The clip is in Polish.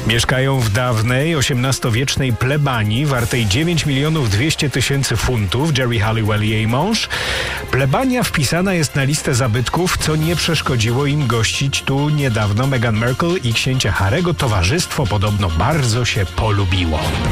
Mieszkają w dawnej, XVIII-wiecznej plebanii wartej 9 200 000 funtów. Geri Halliwell i jej mąż. Plebania wpisana jest na listę zabytków, co nie przeszkodziło im gościć tu niedawno Meghan Markle i księcia Harry'ego. Towarzystwo podobno bardzo się polubiło.